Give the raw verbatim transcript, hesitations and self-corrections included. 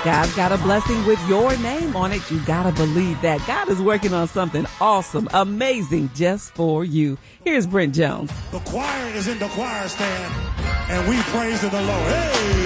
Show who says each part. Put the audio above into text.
Speaker 1: God's got a blessing with your name on it. You gotta believe that. God is working on something awesome, amazing just for you. Here's Brent Jones.
Speaker 2: The choir is in the choir stand, and we praise the Lord. Hey!